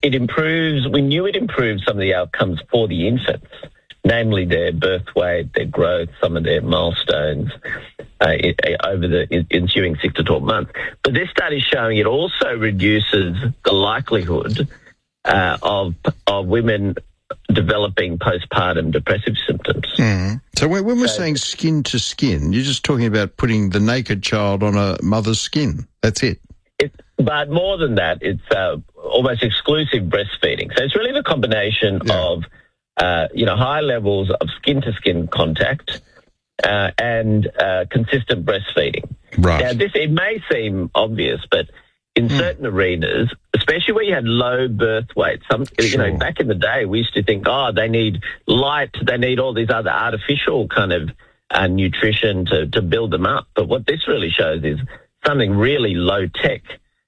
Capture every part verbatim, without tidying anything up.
it improves, we knew it improved some of the outcomes for the infants, namely their birth weight, their growth, some of their milestones uh, over the ensuing six to twelve months. But this study is showing it also reduces the likelihood uh, of of women developing postpartum depressive symptoms. Mm. So when, when we're so, saying skin to skin, you're just talking about putting the naked child on a mother's skin. That's it. It, but more than that, it's uh, almost exclusive breastfeeding. So it's really the combination yeah. of, uh, you know, high levels of skin-to-skin contact uh, and uh, consistent breastfeeding. Right. Now, this, it may seem obvious, but in mm. certain arenas, especially where you had low birth weight, some, sure. you know, back in the day, we used to think, oh, they need light, they need all these other artificial kind of uh, nutrition to, to build them up. But what this really shows is something really low-tech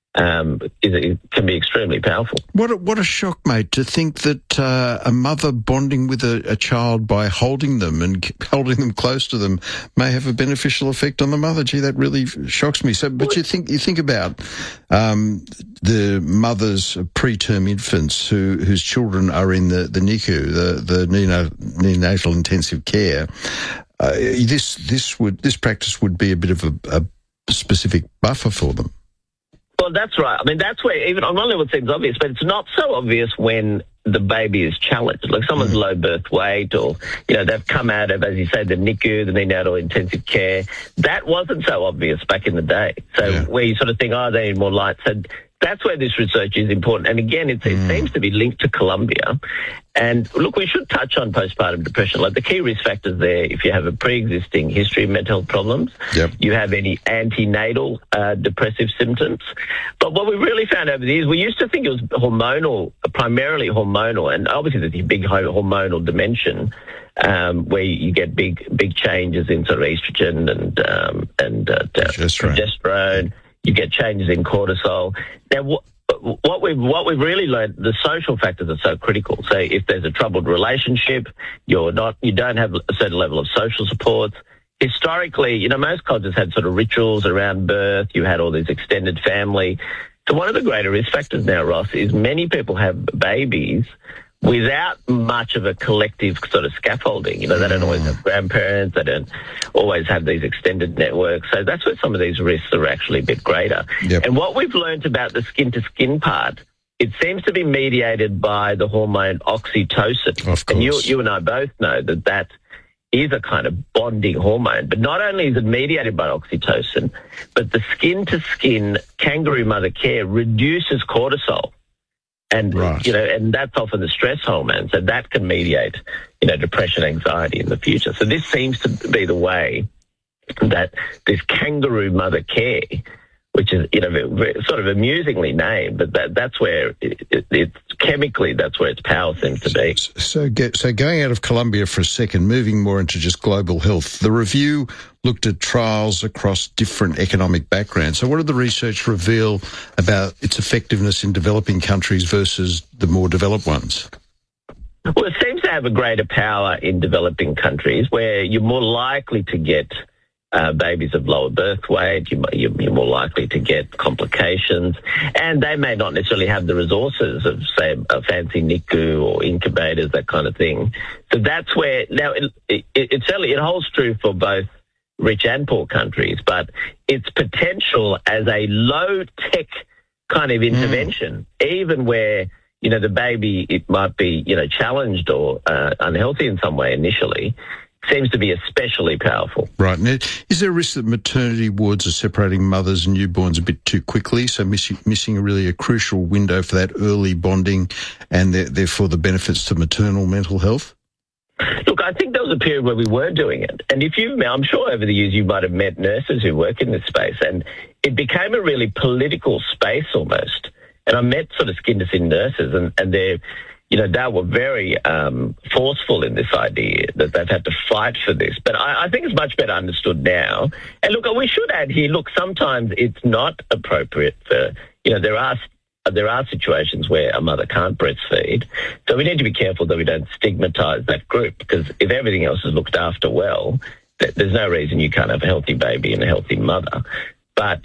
um, is, it can be extremely powerful. What a, what a shock, mate, to think that uh, a mother bonding with a, a child by holding them and holding them close to them may have a beneficial effect on the mother. Gee, that really shocks me. So, but you think you think about um, the mothers of preterm infants who whose children are in the, the N I C U, the the neonatal intensive care. Uh, this this would this practice would be a bit of a, a specific buffer for them. Well, that's right. I mean, that's where even on one level it seems obvious, but it's not so obvious when the baby is challenged. Like someone's mm. low birth weight or, you know, they've come out of, as you say, the N I C U, the neonatal intensive care. That wasn't so obvious back in the day. So yeah. where you sort of think, oh, they need more light. So that's where this research is important. And again, it's, mm. it seems to be linked to Columbia. And look, we should touch on postpartum depression. Like the key risk factors there, if you have a pre-existing history of mental health problems, yep. you have any antenatal uh, depressive symptoms. But what we really found over the years, we used to think it was hormonal, primarily hormonal, and obviously there's a big hormonal dimension um, where you get big, big changes in sort of estrogen and um, and uh, progesterone. progesterone. You get changes in cortisol. Now, what What we've what we've really learned, the social factors are so critical. So if there's a troubled relationship, you're not, you don't have a certain level of social supports. Historically, you know, most cultures had sort of rituals around birth. You had all these extended family. So one of the greater risk factors now, Ross, is many people have babies without much of a collective sort of scaffolding. You know, they don't always have grandparents. They don't always have these extended networks. So that's where some of these risks are actually a bit greater. Yep. And what we've learned about the skin-to-skin part, it seems to be mediated by the hormone oxytocin. Of course. And you, you and I both know that that is a kind of bonding hormone. But not only is it mediated by oxytocin, but the skin-to-skin kangaroo mother care reduces cortisol. And, right. you know, and that's often the stress hormone. So that can mediate, you know, depression, anxiety in the future. So this seems to be the way that this kangaroo mother care, which is, you know, very, sort of amusingly named, but that that's where it, it, it's chemically, that's where its power seems to be. So, get, so going out of Columbia for a second, moving more into just global health, the review looked at trials across different economic backgrounds. So what did the research reveal about its effectiveness in developing countries versus the more developed ones? Well, it seems to have a greater power in developing countries where you're more likely to get Uh, babies of lower birth weight, you, you, you're more likely to get complications, and they may not necessarily have the resources of, say, a fancy N I C U or incubators, that kind of thing. So that's where, now, it, it, it certainly, it holds true for both rich and poor countries, but its potential as a low-tech kind of intervention, mm. even where, you know, the baby, it might be, you know, challenged or uh, unhealthy in some way initially, seems to be especially powerful. Right. Now, is there a risk that maternity wards are separating mothers and newborns a bit too quickly, so miss, missing really a crucial window for that early bonding and the, therefore the benefits to maternal mental health? Look, I think there was a period where we were doing it. And if you, I'm sure over the years you might have met nurses who work in this space, and it became a really political space almost. And I met sort of skin-to-skin nurses, and, and they're, you know, they were very um, forceful in this idea that they've had to fight for this. But I, I think it's much better understood now. And look, we should add here, look, sometimes it's not appropriate for, you know, there are there are situations where a mother can't breastfeed. So we need to be careful that we don't stigmatise that group, because if everything else is looked after well, th- there's no reason you can't have a healthy baby and a healthy mother. But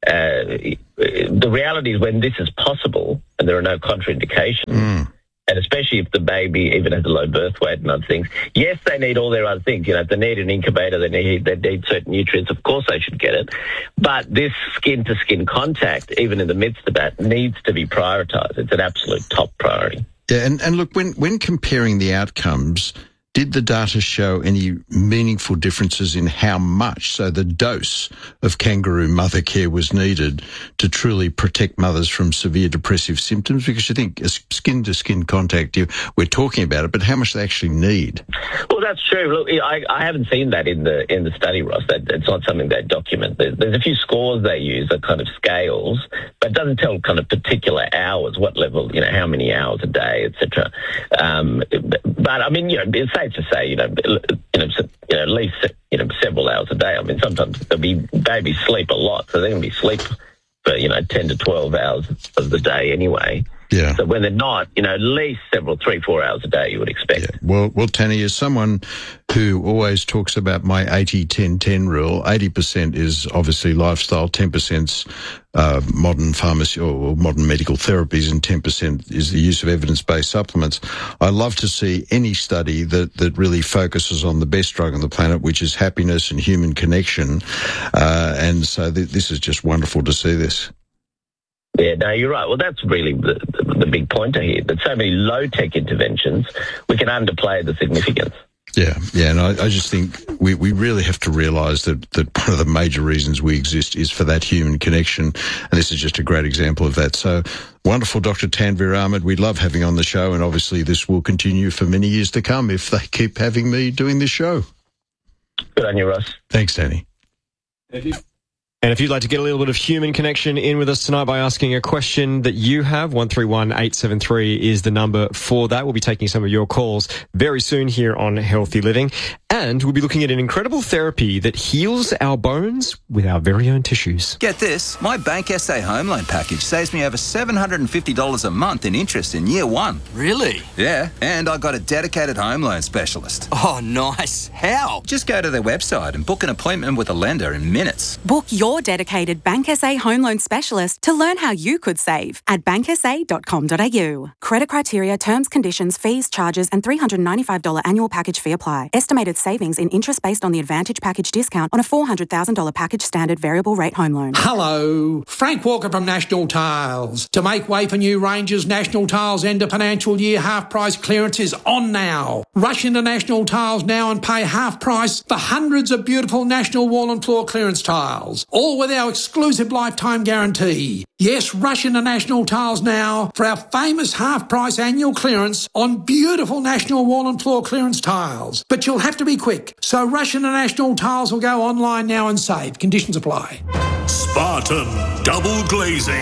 uh, the reality is when this is possible and there are no contraindications, mm. and especially if the baby even has a low birth weight and other things, yes, they need all their other things. You know, if they need an incubator, they need they need certain nutrients. Of course, they should get it. But this skin-to-skin contact, even in the midst of that, needs to be prioritised. It's an absolute top priority. Yeah, and, and look, when, when comparing the outcomes, did the data show any meaningful differences in how much, so the dose of kangaroo mother care was needed to truly protect mothers from severe depressive symptoms? Because you think skin-to-skin contact, you, we're talking about it, but how much they actually need? Well, that's true. Look, I, I haven't seen that in the in the study, Ross. That it's not something they document. There's, there's a few scores they use, are kind of scales, but it doesn't tell kind of particular hours, what level, you know, how many hours a day, et cetera. Um, but I mean, you know, it's safe to say, you know, you know, you know, at least you know several hours a day. I mean, sometimes there'll be babies sleep a lot, so they're going to be sleep for you know ten to twelve hours of the day anyway. Yeah. So when they're not, you know, at least several, three, four hours a day, you would expect. Yeah. Well, well, Tanny, as someone who always talks about my eighty ten ten rule, eighty percent is obviously lifestyle, ten percent uh, modern pharmacy or modern medical therapies, and ten percent is the use of evidence-based supplements. I love to see any study that, that really focuses on the best drug on the planet, which is happiness and human connection. Uh, and so th- this is just wonderful to see this. Yeah, no, you're right. Well, that's really the, the, the big pointer here, that so many low-tech interventions, we can underplay the significance. Yeah, yeah, and I, I just think we, we really have to realise that, that one of the major reasons we exist is for that human connection, and this is just a great example of that. So, wonderful, Doctor Tanvir Ahmed. We love having on the show, and obviously this will continue for many years to come if they keep having me doing this show. Good on you, Ross. Thanks, Danny. Thank you. And if you'd like to get a little bit of human connection in with us tonight by asking a question that you have, one three one eight seven three is the number for that. We'll be taking some of your calls very soon here on Healthy Living. And we'll be looking at an incredible therapy that heals our bones with our very own tissues. Get this, my Bank S A home loan package saves me over seven hundred fifty dollars a month in interest in year one. Really? Yeah, and I got a dedicated home loan specialist. Oh, nice. How? Just go to their website and book an appointment with a lender in minutes. Book your dedicated Bank S A home loan specialist to learn how you could save at bank s a dot com dot a u. Credit criteria, terms, conditions, fees, charges and three hundred ninety-five dollars annual package fee apply. Estimated savings in interest based on the Advantage package discount on a four hundred thousand dollars package standard variable rate home loan. Hello, Frank Walker from National Tiles. To make way for new ranges, National Tiles end of financial year half price clearance is on now. Rush into National Tiles now and pay half price for hundreds of beautiful National wall and floor clearance tiles, all with our exclusive lifetime guarantee. Yes, rush into National Tiles now for our famous half price annual clearance on beautiful National wall and floor clearance tiles. But you'll have to be quick, so rush into National Tiles or go online now and save. Conditions apply. Spartan Double Glazing.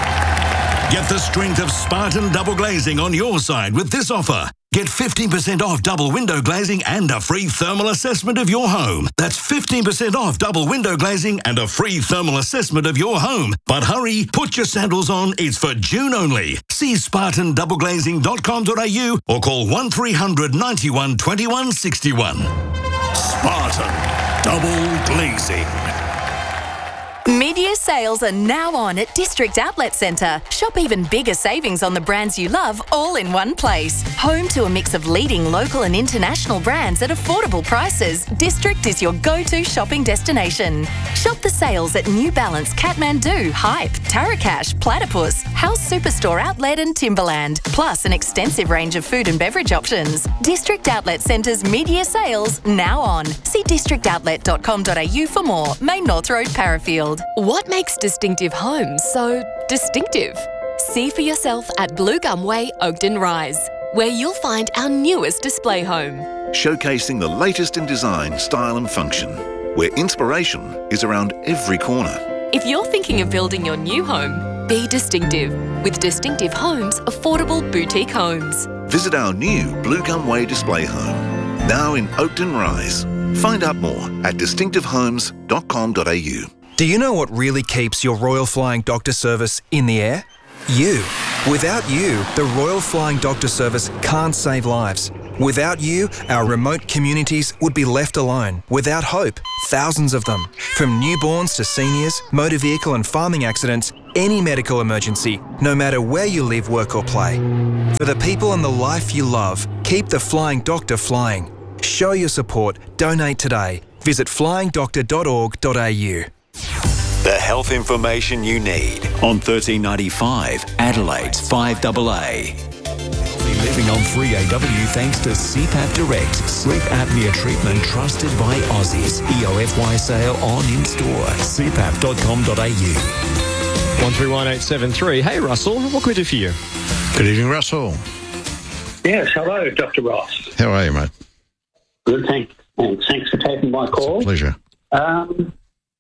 Get the strength of Spartan Double Glazing on your side with this offer. Get fifteen percent off double window glazing and a free thermal assessment of your home. That's fifteen percent off double window glazing and a free thermal assessment of your home. But hurry, put your sandals on. It's for June only. See spartan double glazing dot com dot a u or call one three hundred ninety-one twenty-one sixty-one. Spartan Double Glazing. Mid-year sales are now on at District Outlet Centre. Shop even bigger savings on the brands you love all in one place. Home to a mix of leading local and international brands at affordable prices, District is your go-to shopping destination. Shop the sales at New Balance, Kathmandu, Hype, Tarakash, Platypus, House Superstore Outlet and Timberland, plus an extensive range of food and beverage options. District Outlet Centre's mid-year sales now on. See district outlet dot com dot a u for more. Main North Road, Parafield. What makes Distinctive Homes so distinctive? See for yourself at Blue Gum Way, Oakden Rise, where you'll find our newest display home. Showcasing the latest in design, style and function, where inspiration is around every corner. If you're thinking of building your new home, be distinctive with Distinctive Homes Affordable Boutique Homes. Visit our new Blue Gum Way display home, now in Oakden Rise. Find out more at distinctive homes dot com dot a u. Do you know what really keeps your Royal Flying Doctor Service in the air? You. Without you, the Royal Flying Doctor Service can't save lives. Without you, our remote communities would be left alone, without hope, thousands of them. From newborns to seniors, motor vehicle and farming accidents, any medical emergency, no matter where you live, work or play. For the people and the life you love, keep the Flying Doctor flying. Show your support. Donate today. Visit flying doctor dot org dot a u. The health information you need on thirteen ninety-five, Adelaide's five A A. Living on three A W thanks to C PAP Direct, sleep apnea treatment trusted by Aussies. E O F Y sale on in-store. c pap dot com dot a u. one three one eight seven three. Hey, Russell, what can we do for you? Good evening, Russell. Yes, hello, Doctor Ross. How are you, mate? Good, thanks. Thanks, thanks for taking my call. It's a pleasure. Um,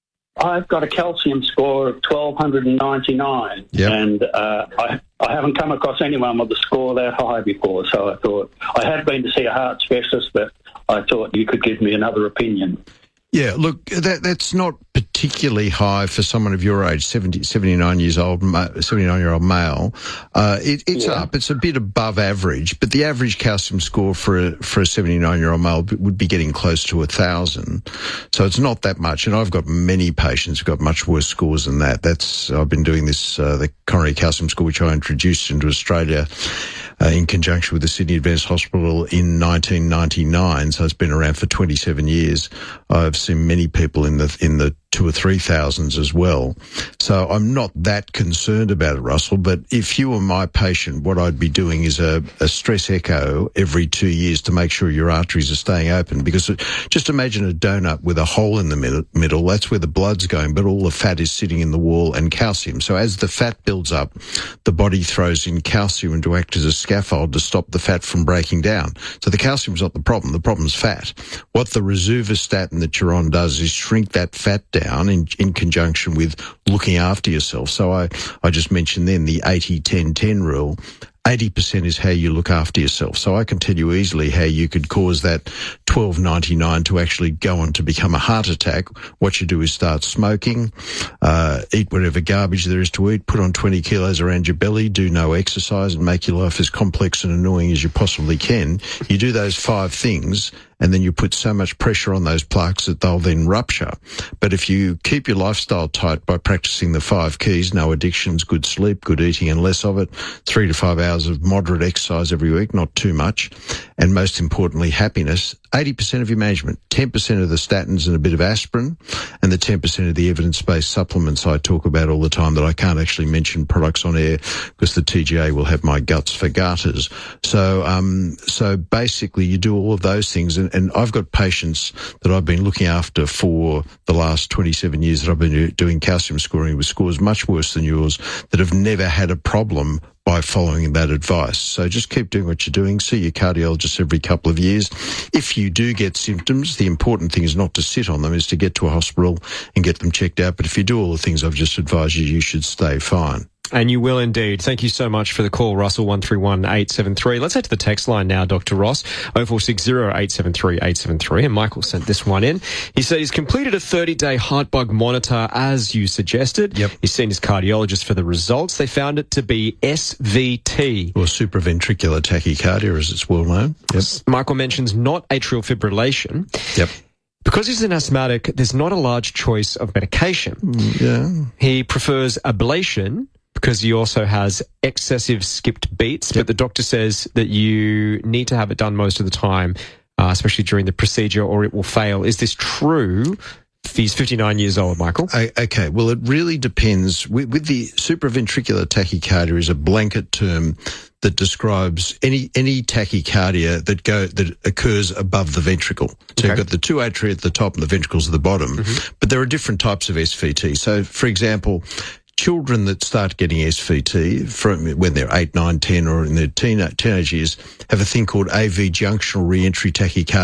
I've got a calcium score of twelve ninety-nine, yep. and uh, I, I haven't come across anyone with a score that high before, so I thought, I have been to see a heart specialist, but I thought you could give me another opinion. Yeah, look, that that's not particularly high for someone of your age, seventy, seventy-nine years old, seventy-nine-year-old male. Uh, it, it's yeah. up. It's a bit above average, but the average calcium score for a, for a seventy-nine-year-old male would be getting close to a thousand. So it's not that much. And I've got many patients who've got much worse scores than that. That's I've been doing this, uh, the coronary calcium score, which I introduced into Australia Uh, in conjunction with the Sydney Adventist Hospital in nineteen ninety-nine, so it's been around for twenty-seven years. I've seen many people in the in the two or three thousands as well. So I'm not that concerned about it, Russell, but if you were my patient, what I'd be doing is a, a stress echo every two years to make sure your arteries are staying open, because it, just imagine a donut with a hole in the mid- middle. That's where the blood's going, but all the fat is sitting in the wall and calcium. So as the fat builds up, the body throws in calcium to act as a scaffold to stop the fat from breaking down. So the calcium's not the problem. The problem's fat. What the rosuvastatin that you're on does is shrink that fat down in, in conjunction with looking after yourself. So I, I just mentioned then the eighty ten ten rule. eighty percent is how you look after yourself. So I can tell you easily how you could cause that twelve ninety-nine to actually go on to become a heart attack. What you do is start smoking, uh, eat whatever garbage there is to eat, put on twenty kilos around your belly, do no exercise, and make your life as complex and annoying as you possibly can. You do those five things, and then you put so much pressure on those plaques that they'll then rupture. But if you keep your lifestyle tight by practicing the five keys, no addictions, good sleep, good eating and less of it, three to five hours of moderate exercise every week, not too much, and most importantly, happiness, eighty percent of your management, ten percent of the statins and a bit of aspirin, and the ten percent of the evidence-based supplements I talk about all the time that I can't actually mention products on air because the T G A will have my guts for garters. So, um, so basically you do all of those things, and, and I've got patients that I've been looking after for the last twenty-seven years that I've been doing calcium scoring with scores much worse than yours that have never had a problem by following that advice. So just keep doing what you're doing. See your cardiologist every couple of years. If you do get symptoms, the important thing is not to sit on them, is to get to a hospital and get them checked out. But if you do all the things I've just advised you, you should stay fine. And you will indeed. Thank you so much for the call, Russell, one three one eight seven three. Let's head to the text line now, Doctor Ross, oh four six oh eight seven three eight seven three. And Michael sent this one in. He said he's completed a thirty-day heart bug monitor, as you suggested. Yep. He's seen his cardiologist for the results. They found it to be S V T. Or supraventricular tachycardia, as it's well known. Yep. Michael mentions not atrial fibrillation. Yep. Because he's an asthmatic, there's not a large choice of medication. Yeah. He prefers ablation, because he also has excessive skipped beats, yep. But the doctor says that you need to have it done most of the time, uh, especially during the procedure, or it will fail. Is this true? He's fifty-nine years old, Michael. Okay, well, it really depends. With, with the supraventricular tachycardia is a blanket term that describes any any tachycardia that go that occurs above the ventricle. So okay. You've got the two atria at the top and the ventricles at the bottom, mm-hmm. But there are different types of S V T. So, for example, children that start getting S V T from when they're eight, nine, ten, or in their teen, teenage years have a thing called A V junctional reentry tachycardia.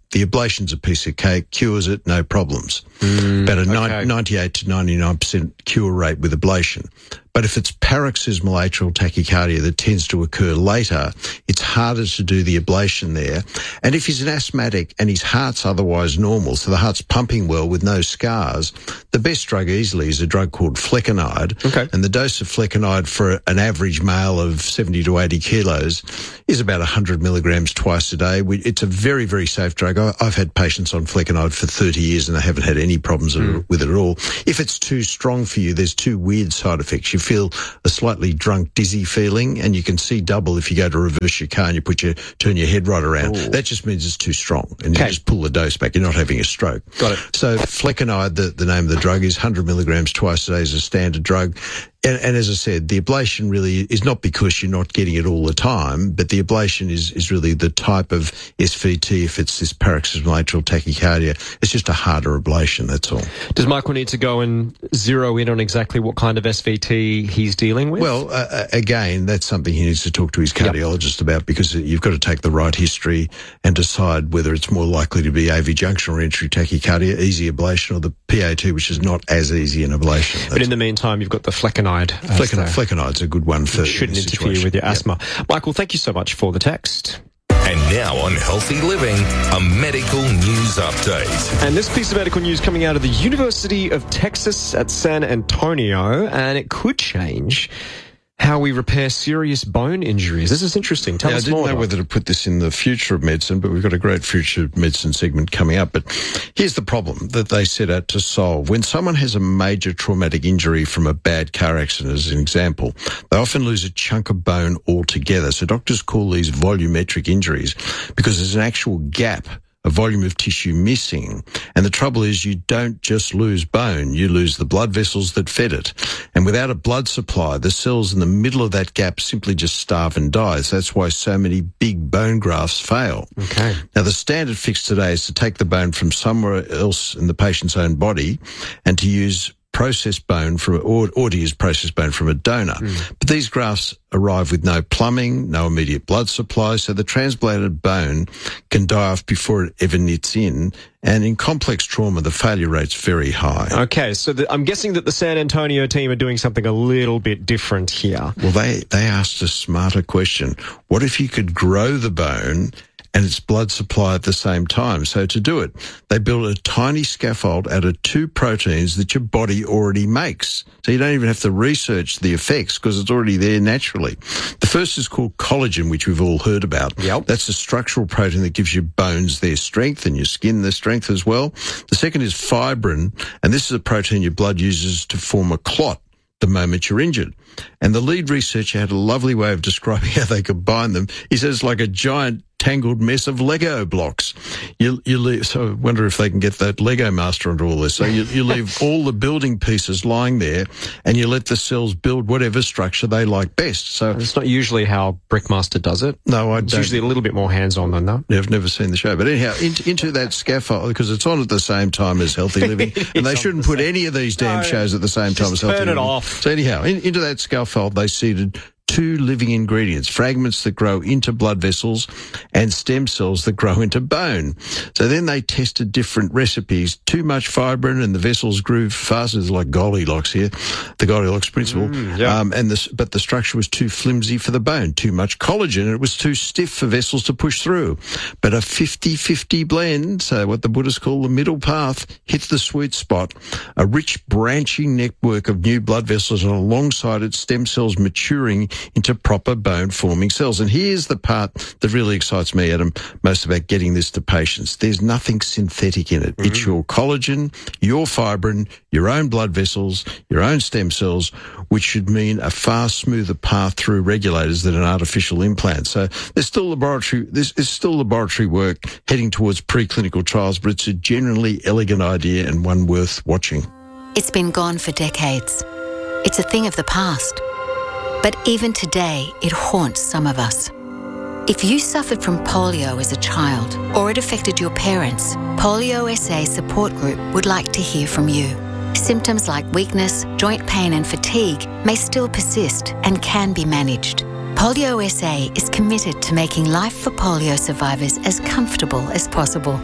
the ablation's a piece of cake, cures it, no problems. Mm, About a okay. ninety-eight to ninety-nine percent cure rate with ablation. But if it's paroxysmal atrial tachycardia that tends to occur later, it's harder to do the ablation there. And if he's an asthmatic and his heart's otherwise normal, so the heart's pumping well with no scars, the best drug easily is a drug called flecainide. Okay. And the dose of flecainide for an average male of seventy to eighty kilos is about one hundred milligrams twice a day. We, it's a very, very safe drug. I, I've had patients on flecainide for thirty years and I haven't had any problems Mm. with it at all. If it's too strong for you, there's two weird side effects. You feel a slightly drunk, dizzy feeling, and you can see double if you go to reverse your car and you put your turn your head right around. Ooh. That just means it's too strong, and you Okay. just pull the dose back. You're not having a stroke. Got it. So flecainide, the, the name of the drug, is one hundred milligrams twice a day is a standard drug. And, and as I said, the ablation really is not because you're not getting it all the time, but the ablation is, is really the type of S V T. If it's this paroxysmal atrial tachycardia, it's just a harder ablation, that's all. Does Michael need to go and zero in on exactly what kind of S V T he's dealing with? Well, uh, again, that's something he needs to talk to his cardiologist about, because you've got to take the right history and decide whether it's more likely to be A V junction or entry tachycardia, easy ablation, or the P A T, which is not as easy an ablation. But in the meantime, you've got the flecainide. Flecainide, flecanide's a good one for shouldn't the interfere situation. with your Yep. asthma. Michael, thank you so much for the text. And now on Healthy Living, a medical news update. And this piece of medical news coming out of the University of Texas at San Antonio, and it could change how we repair serious bone injuries. This is interesting. Tell Yeah, us I didn't more. know whether to put this in the future of medicine, but we've got a great future of medicine segment coming up. But here's the problem that they set out to solve. When someone has a major traumatic injury from a bad car accident, as an example, they often lose a chunk of bone altogether. So doctors call these volumetric injuries because there's an actual gap, a volume of tissue missing. And the trouble is you don't just lose bone, you lose the blood vessels that fed it. And without a blood supply, the cells in the middle of that gap simply just starve and die. So that's why so many big bone grafts fail. Okay. Now, the standard fix today is to take the bone from somewhere else in the patient's own body and to use processed bone from, or, or to use processed bone from a donor. Mm. But these grafts arrive with no plumbing, no immediate blood supply, so the transplanted bone can die off before it ever knits in. And in complex trauma, the failure rate's very high. Okay, so the, I'm guessing that the San Antonio team are doing something a little bit different here. Well, they, they asked a smarter question. What if you could grow the bone and its blood supply at the same time? So to do it, they built a tiny scaffold out of two proteins that your body already makes. So you don't even have to research the effects because it's already there naturally. The first is called collagen, which we've all heard about. Yep. That's a structural protein that gives your bones their strength and your skin their strength as well. The second is fibrin, and this is a protein your blood uses to form a clot the moment you're injured. And the lead researcher had a lovely way of describing how they combine them. He says it's like a giant tangled mess of Lego blocks. You, you leave, so I wonder if they can get that Lego master onto all this. So you, you leave all the building pieces lying there and you let the cells build whatever structure they like best. So it's not usually how Brickmaster does it. No, I It's don't. usually a little bit more hands-on than that. I've never seen the show. But anyhow, into, into that scaffold, because it's on at the same time as Healthy Living, and they shouldn't put any of these damn No, shows at the same time as just Healthy turn it Living. off. So anyhow, in, into that scaffold, they seeded two living ingredients, fragments that grow into blood vessels and stem cells that grow into bone. So then they tested different recipes. Too much fibrin and the vessels grew faster. It's like Goldilocks here, the Goldilocks principle. Mm, yeah. um, and this, but the structure was too flimsy for the bone. Too much collagen, and it was too stiff for vessels to push through. But a fifty-fifty blend, so what the Buddhists call the middle path, hit the sweet spot. A rich branching network of new blood vessels, and alongside it, stem cells maturing into proper bone-forming cells. And here's the part that really excites me, Adam, most about getting this to patients. There's nothing synthetic in it. Mm-hmm. It's your collagen, your fibrin, your own blood vessels, your own stem cells, which should mean a far smoother path through regulators than an artificial implant. So there's still laboratory, there's, there's still laboratory work heading towards preclinical trials, but it's a generally elegant idea and one worth watching. It's been gone for decades. It's a thing of the past. But even today, it haunts some of us. If you suffered from polio as a child or it affected your parents, Polio S A Support Group would like to hear from you. Symptoms like weakness, joint pain and fatigue may still persist and can be managed. Polio S A is committed to making life for polio survivors as comfortable as possible.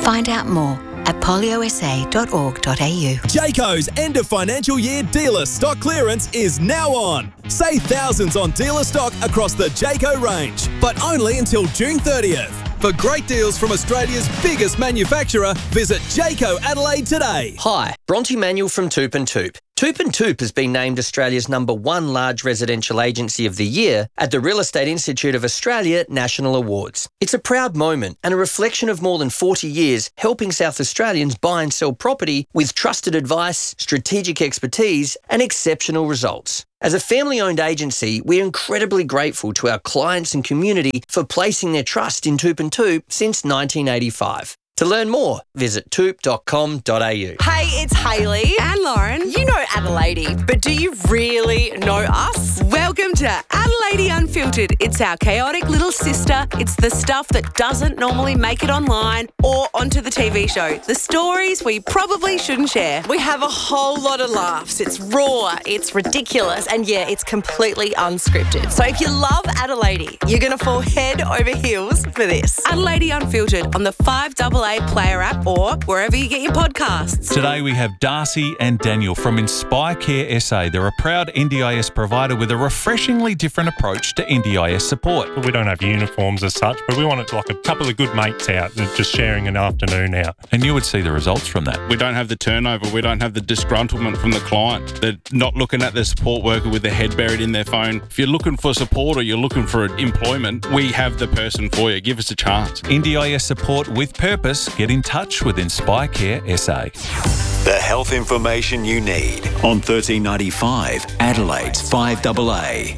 Find out more at polio s a dot org dot a u. Jayco's end of financial year dealer stock clearance is now on. Save thousands on dealer stock across the Jayco range, but only until June thirtieth. For great deals from Australia's biggest manufacturer, visit Jayco Adelaide today. Hi, Bronte Manuel from Toop and Toop. Toop and Toop has been named Australia's number one large residential agency of the year at the Real Estate Institute of Australia National Awards. It's a proud moment and a reflection of more than forty years helping South Australians buy and sell property with trusted advice, strategic expertise and exceptional results. As a family-owned agency, we're incredibly grateful to our clients and community for placing their trust in Toop and Toop since nineteen eighty-five. To learn more, visit toop dot com dot a u. Hey, it's Hayley and Lauren. You know Adelaide, but do you really know us? Welcome to Adelaide Unfiltered. It's our chaotic little sister. It's the stuff that doesn't normally make it online or onto the T V show. The stories we probably shouldn't share. We have a whole lot of laughs. It's raw, it's ridiculous, and yeah, it's completely unscripted. So if you love Adelaide, you're going to fall head over heels for this. Adelaide Unfiltered on the five double A Player app or wherever you get your podcasts. Today we have Darcy and Daniel from Inspire Care S A. They're a proud N D I S provider with a refreshingly different approach to N D I S support. We don't have uniforms as such, but we want it like a couple of good mates out and just sharing an afternoon out. And you would see the results from that. We don't have the turnover. We don't have the disgruntlement from the client. They're not looking at the support worker with their head buried in their phone. If you're looking for support or you're looking for employment, we have the person for you. Give us a chance. N D I S support with purpose. Get in touch with Inspire Care S A. The health information you need on thirteen ninety-five, Adelaide's five double A.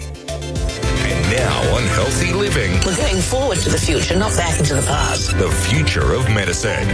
And now on Healthy Living. We're going forward to the future, not back into the past. The future of medicine.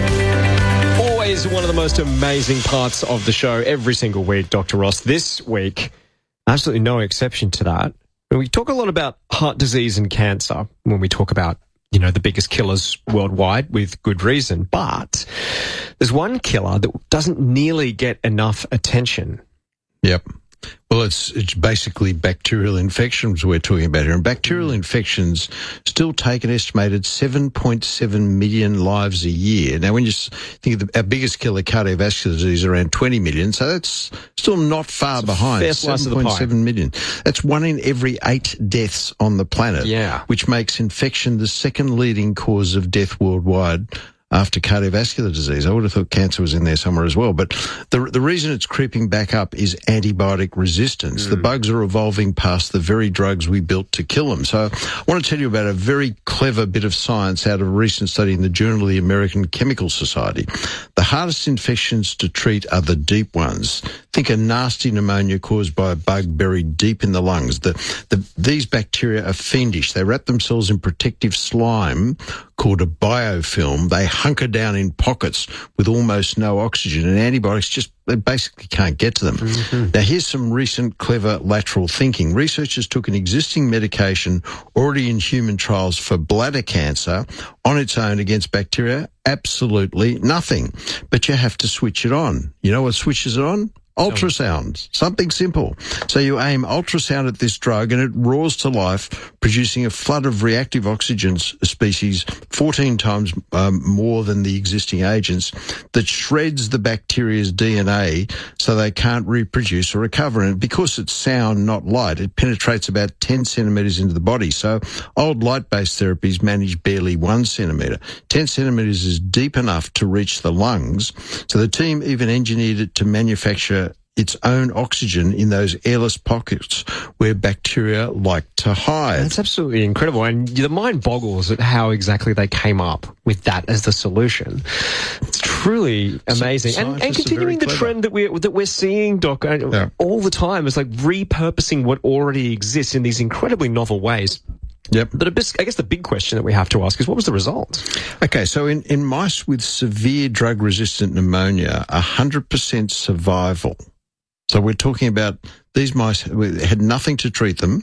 Always one of the most amazing parts of the show every single week, Doctor Ross. This week, absolutely no exception to that. We talk a lot about heart disease and cancer when we talk about, you know, the biggest killers worldwide with good reason. But there's one killer that doesn't nearly get enough attention. Yep. Well, it's it's basically bacterial infections we're talking about here. And bacterial infections still take an estimated seven point seven million lives a year. Now, when you think of the, our biggest killer, cardiovascular disease, around twenty million, so that's still not far behind. seven point seven million. That's one in every eight deaths on the planet, yeah. which makes infection the second leading cause of death worldwide after cardiovascular disease. I would have thought cancer was in there somewhere as well. But the the reason it's creeping back up is antibiotic resistance. Mm. The bugs are evolving past the very drugs we built to kill them. So I want to tell you about a very clever bit of science out of a recent study in the Journal of the American Chemical Society. The hardest infections to treat are the deep ones. Think a nasty pneumonia caused by a bug buried deep in the lungs. The, the, these bacteria are fiendish. They wrap themselves in protective slime called a biofilm. They hunker down in pockets with almost no oxygen, and antibiotics just they basically can't get to them. Mm-hmm. Now, here's some recent clever lateral thinking. Researchers took an existing medication already in human trials for bladder cancer on its own against bacteria. Absolutely nothing. But you have to switch it on. You know what switches it on? Ultrasound. Something simple. So you aim ultrasound at this drug and it roars to life, producing a flood of reactive oxygen species fourteen times um, more than the existing agents that shreds the bacteria's D N A so they can't reproduce or recover. And because it's sound, not light, it penetrates about ten centimetres into the body. So old light-based therapies manage barely one centimetre. ten centimetres is deep enough to reach the lungs. So the team even engineered it to manufacture its own oxygen in those airless pockets where bacteria like to hide. That's absolutely incredible. And the mind boggles at how exactly they came up with that as the solution. It's truly amazing. So, and, and continuing the trend that we're, that we're seeing, Doc, yeah. all the time is like repurposing what already exists in these incredibly novel ways. Yep. But I guess the big question that we have to ask is, what was the result? Okay, so in, in mice with severe drug-resistant pneumonia, one hundred percent survival. So we're talking about these mice had nothing to treat them.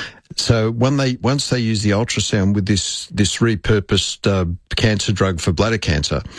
So when they once they use the ultrasound with this this repurposed uh, cancer drug for bladder cancer,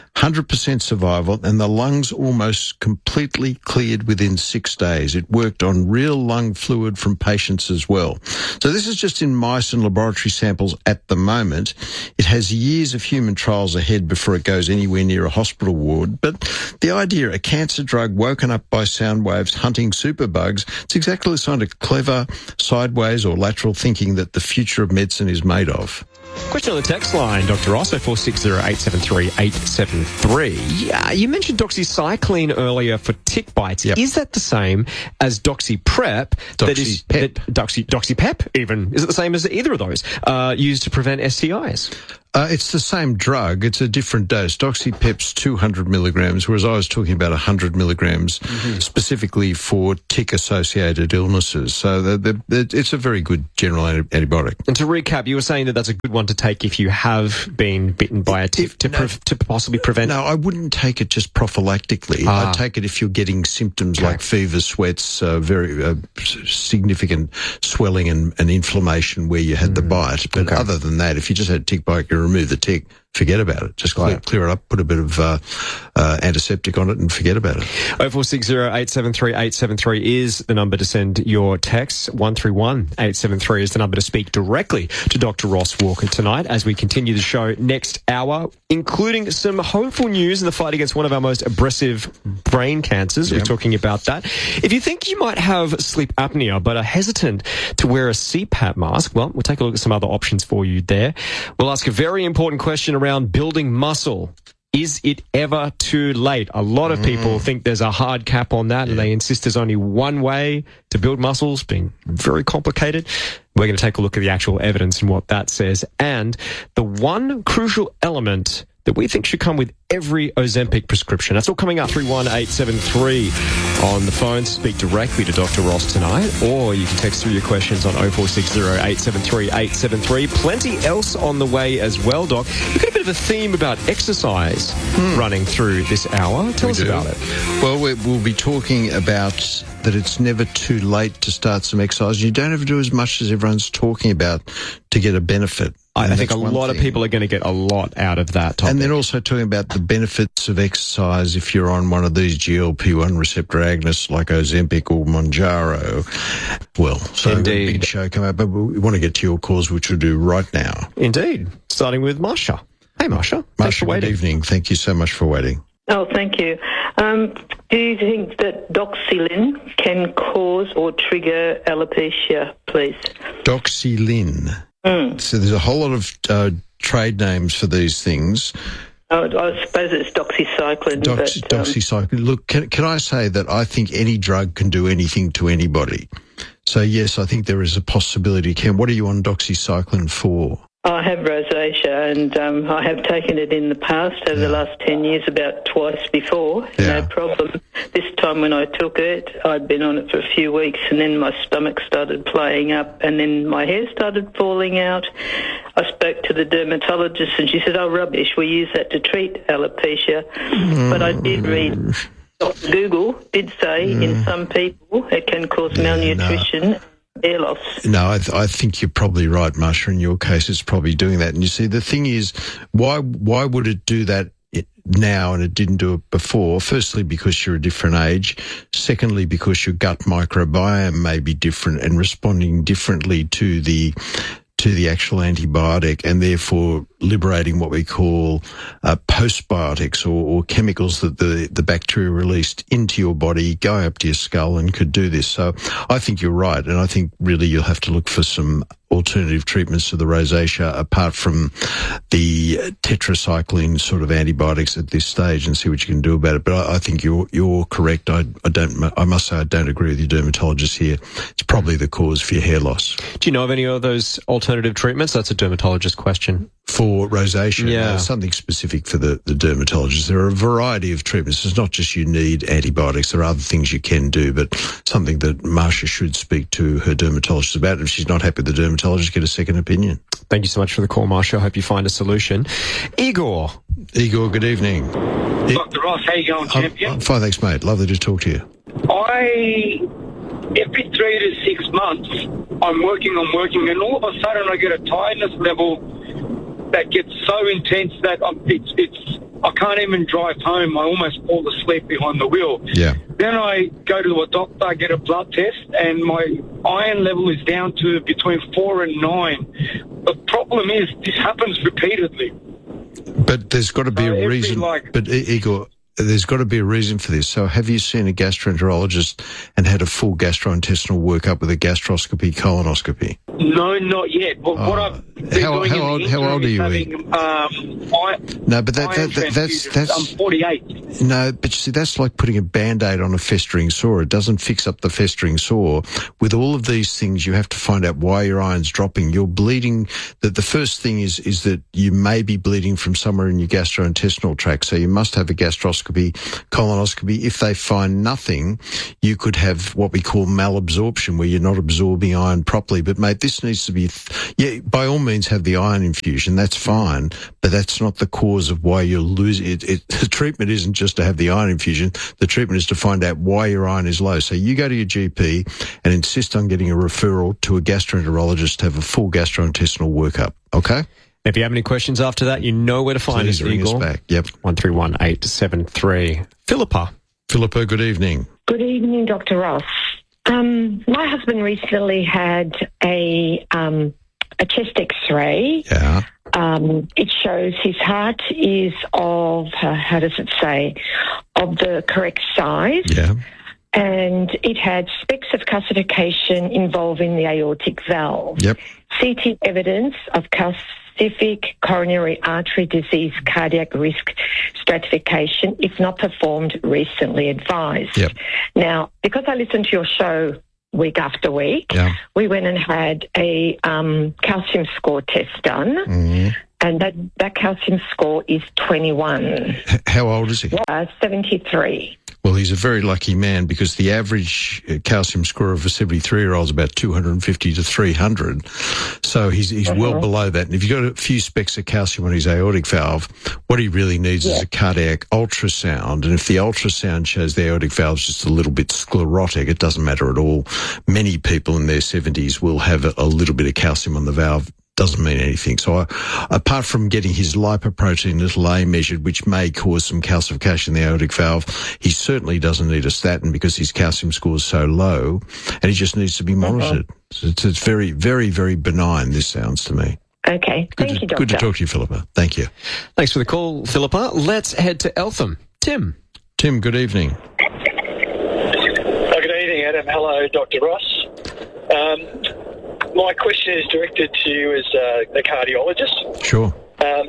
hundred percent survival, and the lungs almost completely cleared within six days. It worked on real lung fluid from patients as well. So this is just in mice and laboratory samples at the moment. It has years of human trials ahead before it goes anywhere near a hospital ward. But the idea, a cancer drug woken up by sound waves hunting superbugs, it's exactly the sort of clever, sideways or lateral thinking that the future of medicine is made of. Question on the text line, Doctor Ross, oh four six zero, eight seven three, eight seven three. Uh, you mentioned doxycycline earlier for tick bites. Yep. Is that the same as doxyprep? That is, Doxypep. That, doxy, doxypep, even. Is it the same as either of those uh, used to prevent S T Is? Uh, it's the same drug. It's a different dose. Doxypep's two hundred milligrams, whereas I was talking about one hundred milligrams mm-hmm. specifically for tick-associated illnesses. So they're, they're, it's a very good general antibiotic. And to recap, you were saying that that's a good one to take if you have been bitten by a tick if, to, no, pre- to possibly prevent... No, I wouldn't take it just prophylactically. Ah. I'd take it if you're getting symptoms okay. like fever, sweats, uh, very uh, significant swelling and, and inflammation where you had mm. the bite. But okay. other than that, if you just had a tick bite, you remove the tick, forget about it. Just clear, clear it up, put a bit of uh, uh, antiseptic on it and forget about it. oh four six zero, eight seven three, eight seven three is the number to send your texts. one three one, eight seven three is the number to speak directly to Doctor Ross Walker tonight as we continue the show next hour, including some hopeful news in the fight against one of our most aggressive brain cancers. Yep. We're talking about that. If you think you might have sleep apnea but are hesitant to wear a C PAP mask, well, we'll take a look at some other options for you there. We'll ask a very important question around building muscle. Is it ever too late? A lot of people mm. think there's a hard cap on that, yeah. and they insist there's only one way to build muscles, being very complicated. We're going to take a look at the actual evidence and what that says. And the one crucial element that we think should come with every Ozempic prescription. That's all coming up. three one eight seven three on the phone. Speak directly to Doctor Ross tonight, or you can text through your questions on oh four six zero, eight seven three, eight seven three. Plenty else on the way as well, Doc. We've got a bit of a theme about exercise hmm. running through this hour. Tell we us do. about it. Well, we'll be talking about that it's never too late to start some exercise. You don't have to do as much as everyone's talking about to get a benefit. I, I think a lot thing. of people are going to get a lot out of that topic. And then also talking about the benefits of exercise if you're on one of these G L P one receptor agonists like Ozempic or Mounjaro. Well, so Indeed. a big show come out, but we want to get to your cause, which we'll do right now. Indeed. Starting with Marsha. Hey, Marsha. Marsha, good evening. Thank you so much for waiting. Oh, thank you. Um, do you think that doxylin can cause or trigger alopecia, please? Doxylin. Mm. So there's a whole lot of uh, trade names for these things. Oh, I suppose it's doxycycline. Dox- but, um, doxycycline. Look, can, can I say that I think any drug can do anything to anybody? So, yes, I think there is a possibility. Ken, what are you on doxycycline for? I have rosacea, and um, I have taken it in the past over yeah. the last ten years, about twice before. Yeah. No problem. This time when I took it, I'd been on it for a few weeks, and then my stomach started playing up, and then my hair started falling out. I spoke to the dermatologist, and she said, oh, rubbish, we use that to treat alopecia. Mm. But I did read... Doctor Google did say mm. in some people it can cause yeah, malnutrition... No. Hair loss. No, I, th- I think you're probably right, Marsha. In your case, it's probably doing that. And you see, the thing is, why why would it do that now and it didn't do it before? Firstly, because you're a different age. Secondly, because your gut microbiome may be different and responding differently to the to the actual antibiotic, and therefore liberating what we call uh, postbiotics or, or chemicals that the, the bacteria released into your body, going up to your skull and could do this. So I think you're right, and I think really you'll have to look for some alternative treatments to the rosacea apart from the tetracycline sort of antibiotics at this stage and see what you can do about it. But I, I think you're you're correct. I, I don't. I must say I don't agree with your dermatologist here. It's probably the cause for your hair loss. Do you know of any of those alternative treatments? That's a dermatologist question. For rosacea, yeah. no, something specific for the, the dermatologist. There are a variety of treatments. It's not just you need antibiotics. There are other things you can do, but something that Marsha should speak to her dermatologist about. If she's not happy with the dermatologist, get a second opinion. Thank you so much for the call, Marsha. I hope you find a solution. Igor. Igor, good evening. Doctor Ross, how you going, champion? I'm fine, thanks, mate. Lovely to talk to you. I, every three to six months, I'm working, I'm working, and all of a sudden I get a tiredness level that gets so intense that I'm, it's, it's I can't even drive home. I almost fall asleep behind the wheel. Yeah. Then I go to a doctor, get a blood test, and my iron level is down to between four and nine. The problem is this happens repeatedly. But there's got to be So a every, reason. like- but, I- Igor, there's got to be a reason for this. So have you seen a gastroenterologist and had a full gastrointestinal workup with a gastroscopy, colonoscopy? No, not yet. But what I've been How- doing how in the old- how interim old are is you, having, um, I, No, but that, iron that, that that's transfusions. that's I'm forty-eight. no, but you see, that's like putting a band-aid on a festering sore. It doesn't fix up the festering sore. With all of these things, you have to find out why your iron's dropping. You're bleeding. That the first thing is is that you may be bleeding from somewhere in your gastrointestinal tract. So you must have a gastroscopy, colonoscopy. If they find nothing, you could have what we call malabsorption, where you're not absorbing iron properly. But mate, this needs to be, yeah, by all means have the iron infusion. That's fine, but that's not the cause of why you're losing it. it the treatment isn't just to have the iron infusion. The treatment is to find out why your iron is low. So you go to your G P and insist on getting a referral to a gastroenterologist to have a full gastrointestinal workup. Okay? If you have any questions after that, you know where to find Please us, ring us Igor. back. Yep. one three one eight seven three. Philippa. Philippa, good evening. Good evening, Doctor Ross. Um, my husband recently had a um, a chest X-ray. Yeah. Um, it shows his heart is of, uh, how does it say, of the correct size. Yeah. And it had specks of calcification involving the aortic valve. Yep. C T evidence of calcific coronary artery disease cardiac risk stratification, if not performed, recently advised. Yep. Now, because I listen to your show week after week, Yeah. we went and had a um, calcium score test done, Mhm. and that, that calcium score is twenty-one. H- How old is he? Uh, seventy-three. Well, he's a very lucky man because the average uh, calcium score of a seventy-three-year-old is about two hundred fifty to three hundred. So he's he's well Mhm. below that. And if you've got a few specks of calcium on his aortic valve, what he really needs is Yeah. a cardiac ultrasound. And if the ultrasound shows the aortic valve's just a little bit sclerotic, it doesn't matter at all. Many people in their seventies will have a, a little bit of calcium on the valve. Doesn't mean anything. So I, apart from getting his lipoprotein little a measured, which may cause some calcification in the aortic valve, he certainly doesn't need a statin because his calcium score is so low, and he just needs to be monitored. So it's, it's very, very, very benign, this sounds to me. Okay. Good Thank to, you, Doctor. Good to talk to you, Philippa. Thank you. Thanks for the call, Philippa. Let's head to Eltham. Tim. Tim, good evening. Oh, good evening, Adam. Hello, Doctor Ross. Um, my question is directed to you as uh, a cardiologist. Sure. Um,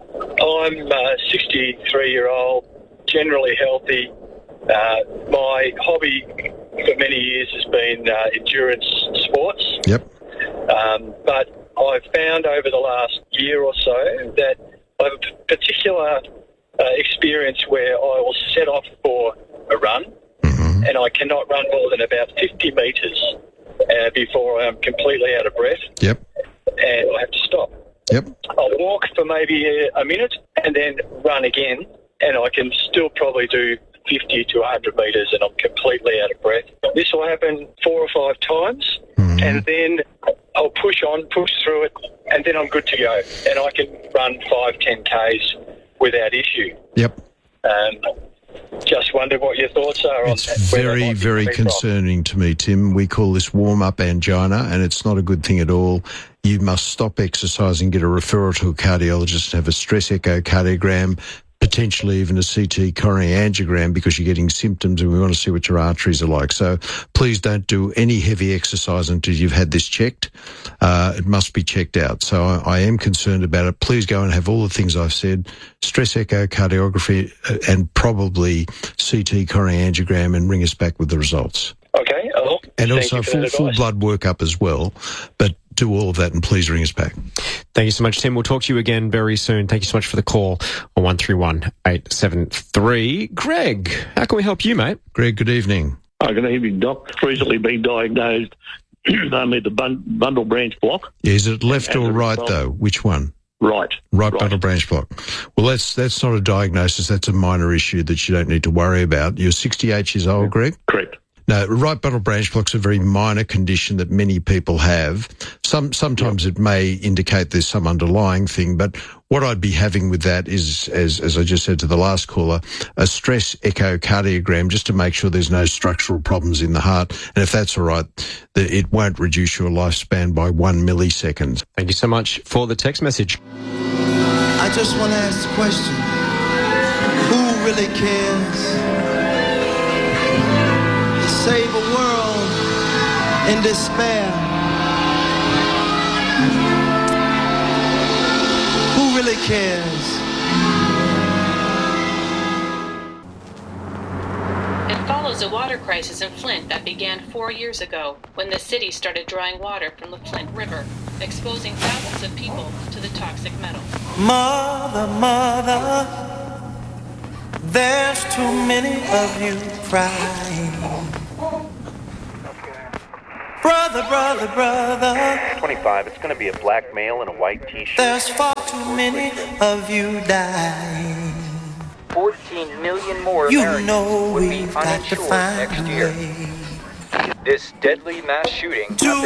I'm a sixty-three-year-old, generally healthy. Uh, my hobby for many years has been uh, endurance sports. Yep. Um, but I've found over the last year or so that I have a particular uh, experience where I will set off for a run, mm-hmm. and I cannot run more than about fifty metres uh, before I'm completely out of breath. Yep. And I have to stop. Yep. I'll walk for maybe a, a minute and then run again, and I can still probably do fifty to one hundred metres and I'm completely out of breath. This will happen four or five times, mm-hmm. and then I'll push on, push through it, and then I'm good to go. And I can run five, ten Ks without issue. Yep. Um, just wondered what your thoughts are on It's that. where that very, might be very coming from. concerning to me, Tim. We call this warm-up angina, and it's not a good thing at all. You must stop exercising, get a referral to a cardiologist, have a stress echocardiogram, potentially even a C T coronary angiogram because you're getting symptoms and we want to see what your arteries are like. So please don't do any heavy exercise until you've had this checked. Uh, it must be checked out. So I, I am concerned about it. Please go and have all the things I've said, stress echocardiography uh, and probably C T coronary angiogram, and ring us back with the results. Okay. Oh, And thank also you for full, that full advice. blood workup as well. But do all of that and please ring us back. Thank you so much, Tim. We'll talk to you again very soon. Thank you so much for the call on one three one eight seven three. Greg, how can we help you, mate? Greg, good evening. Oh, good evening, Doc. Recently been diagnosed only the bun- bundle branch block. Yeah, is it left And or the right, result- though? Which one? Right. Right bundle branch block. Well, that's that's not a diagnosis. That's a minor issue that you don't need to worry about. You're sixty-eight years old, Greg? Correct. No, right bundle branch block's a very minor condition that many people have. Some Sometimes it may indicate there's some underlying thing, but what I'd be having with that is, as, as I just said to the last caller, a stress echocardiogram just to make sure there's no structural problems in the heart. And if that's all right, it won't reduce your lifespan by one millisecond. Thank you so much for the text message. I just want to ask the question, who really cares to save a world in despair? Who really cares? It follows a water crisis in Flint that began four years ago when the city started drawing water from the Flint River, exposing thousands of people to the toxic metal. Mother, mother, there's too many of you crying. Brother, brother, brother, twenty-five, it's going to be a black male in a white t-shirt. there's far too many of you dying. fourteen million more You Americans know would be we've got to uninsured find next a year. way This deadly mass shooting